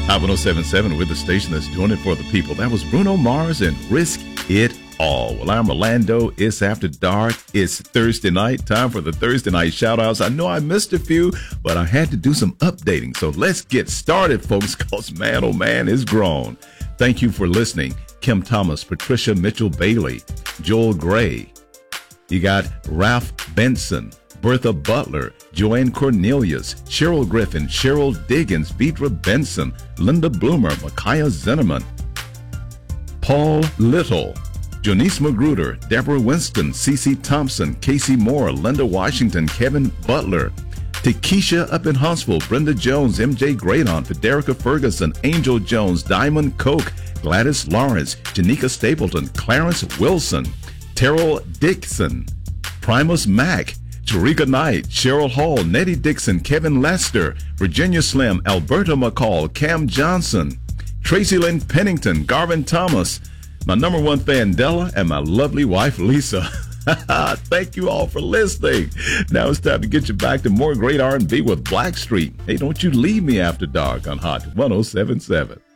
Hot 1077 with the station that's doing it for the people. That was Bruno Mars and Risk It All. Well, I'm Orlando. It's after dark. It's Thursday night. Time for the Thursday night shout-outs. I know I missed a few, but I had to do some updating. So let's get started, folks, because man, oh man, it's grown. Thank you for listening. Kim Thomas, Patricia Mitchell-Bailey, Joel Gray. You got Ralph Benson, Bertha Butler, Joanne Cornelius, Cheryl Griffin, Cheryl Diggins, Beatrice Benson, Linda Bloomer, Micaiah Zinnerman, Paul Little, Janice Magruder, Deborah Winston, Cece Thompson, Casey Moore, Linda Washington, Kevin Butler, Takesha up in Huntsville, Brenda Jones, MJ Graydon, Federica Ferguson, Angel Jones, Diamond Coke, Gladys Lawrence, Janika Stapleton, Clarence Wilson, Terrell Dixon, Primus Mack, Tarika Knight, Cheryl Hall, Nettie Dixon, Kevin Lester, Virginia Slim, Alberta McCall, Cam Johnson, Tracy Lynn Pennington, Garvin Thomas, my number one fan, Della, and my lovely wife, Lisa. Thank you all for listening. Now it's time to get you back to more great R&B with Blackstreet. Hey, don't you leave me after dark on Hot 1077.